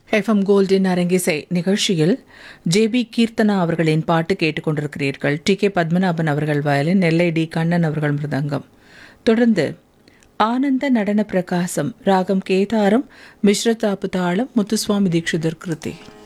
FM கோல்டின் அரங்கிசை நிகழ்ச்சியில் JP Keerthana அவர்களின் பாட்டு கேட்டுக்கொண்டிருக்கிறீர்கள். டி.கே. பத்மநாபன் அவர்கள் வயலின், நெல்லை டி. கண்ணன் அவர்கள் மிருதங்கம். தொடர்ந்து ஆனந்த நடன பிரகாசம், ராகம் கேதாரம், மிஸ்ரதாப்பு தாளம், முத்துசுவாமி தீட்சிதர் கிருதி.